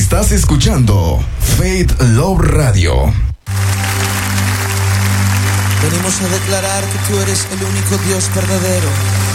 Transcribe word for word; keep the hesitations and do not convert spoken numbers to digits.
Estás escuchando Faith Love Radio. Venimos a declarar que tú eres el único Dios verdadero.